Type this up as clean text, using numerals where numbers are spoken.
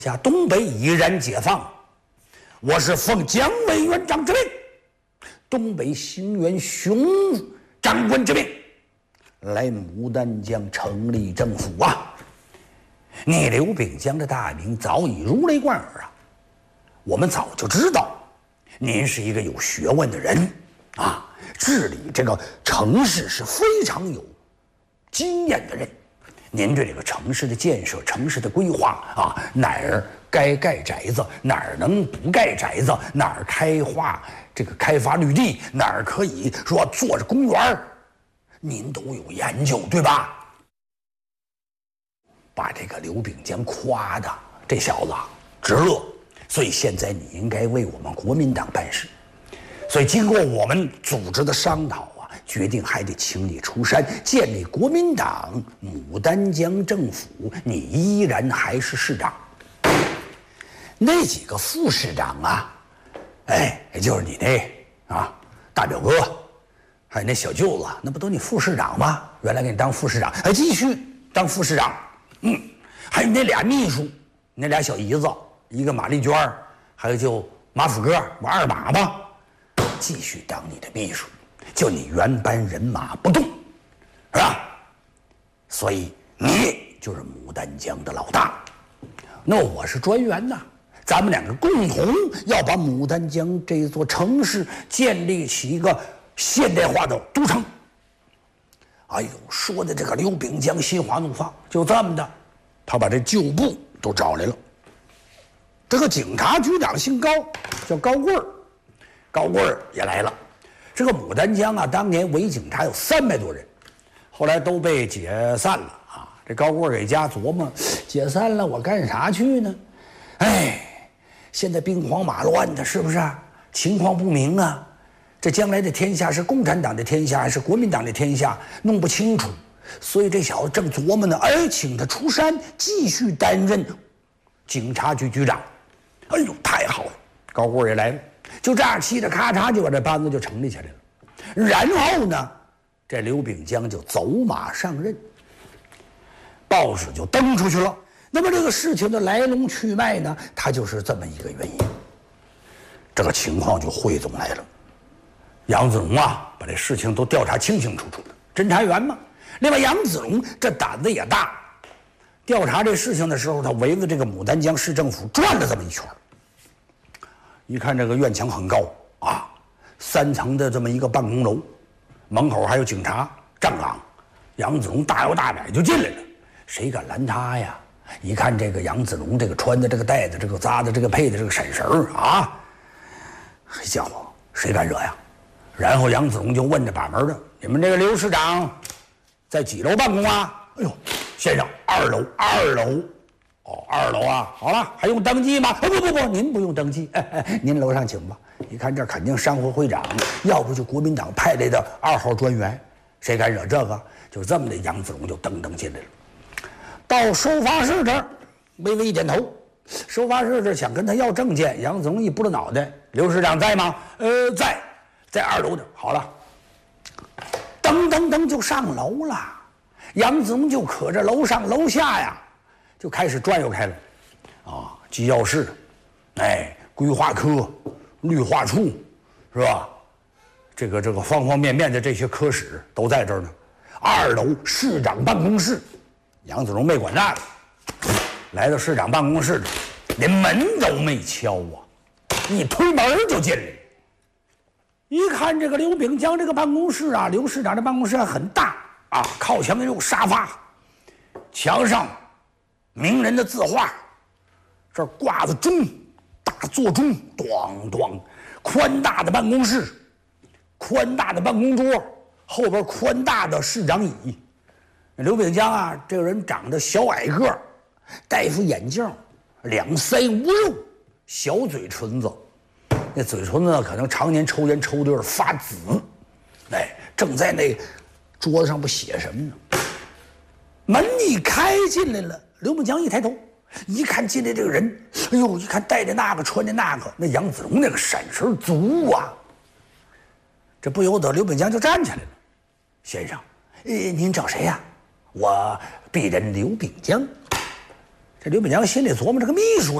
下东北已然解放，我是奉蒋委员长之命，东北兴元熊长官之命，来牡丹江成立政府啊！你刘秉江的大名早已如雷贯耳啊！我们早就知道，您是一个有学问的人啊，治理这个城市是非常有经验的人。您对这个城市的建设、城市的规划啊，哪儿该盖宅子，哪儿能不盖宅子，哪儿开发绿地，哪儿可以说做着公园，您都有研究，对吧？把这个刘秉江夸的这小子直乐，所以现在你应该为我们国民党办事。所以经过我们组织的商讨啊，决定还得请你出山建立国民党牡丹江政府，你依然还是市长。那几个副市长啊，也就是你那大表哥，还有那小舅子，那不都你副市长吗？原来给你当副市长，还继续当副市长。还有那俩秘书，那俩小姨子，一个马丽娟，还有就马府哥王二马吧，继续当你的秘书，就你原班人马不动，是吧？所以你就是牡丹江的老大，那我是专员呐。咱们两个共同要把牡丹江这座城市建立起一个现代化的都城。哎呦，说的这个刘秉江心花怒放，就这么的，他把这旧部都找来了。这个警察局长姓高，叫高贵儿，高贵儿也来了。这个牡丹江啊，当年伪警察有300多人，后来都被解散了啊。这高贵儿给家琢磨，解散了我干啥去呢？现在兵荒马乱的，是不是？情况不明啊。这将来的天下是共产党的天下还是国民党的天下，弄不清楚。所以这小子正琢磨呢，请他出山继续担任警察局局长。哎呦，太好了！高贵也来了，就这样嘁哩咔嚓就把这班子就成立起来了。然后呢，这刘秉江就走马上任，报纸就登出去了。那么这个事情的来龙去脉呢，它就是这么一个原因。这个情况就汇总来了。杨子荣啊，把这事情都调查清清楚楚的，侦查员嘛。另外，杨子荣这胆子也大，调查这事情的时候，他围着这个牡丹江市政府转了这么一圈。一看这个院墙很高啊，3层的这么一个办公楼，门口还有警察站岗。杨子荣大摇大摆就进来了，谁敢拦他呀？一看这个杨子荣，这个穿的这个带的这个扎的这个配的这个闪绳啊，这家伙谁敢惹呀？然后杨子荣就问这把门的：“你们这个刘市长在几楼办公啊？”“哎呦，先生，2楼，2楼。”“哦，2楼啊，好了，还用登记吗？”“不，您不用登记，您楼上请吧。”一看这肯定商会会长，要不就国民党派来的2号专员，谁敢惹这个？就这么的，杨子荣就噔噔进来了。到收发室这儿，微微一点头。收发室这想跟他要证件，杨子荣一拨了脑袋：“刘市长在吗？”“在2楼呢。”“好了。”噔噔噔就上楼了。杨子荣就可着楼上楼下呀，就开始转悠开了。机要室，规划科、绿化处，是吧？这个方方面面的这些科室都在这儿呢。2楼市长办公室，杨子荣没管那个，来到市长办公室，连门都没敲啊，一推门就进来了。一看这个刘秉江这个办公室啊，刘市长的办公室很大啊，靠墙有沙发，墙上名人的字画，这儿挂着钟，大座钟，咣咣，宽大的办公室，宽大的办公桌，后边宽大的市长椅。刘秉江啊，这个人长得小矮个，戴副眼镜，两腮无肉，小嘴唇子。那嘴唇子呢，可能常年抽烟抽的有点发紫，正在那桌子上不写什么呢？门一开进来了，刘秉江一抬头，一看进来这个人，哎呦，一看戴的那个穿的那个，那杨子荣那个闪神足啊！这不由得刘秉江就站起来了：“先生，您找谁呀？”“我鄙人刘秉江。” 这刘表娘心里琢磨，这个秘书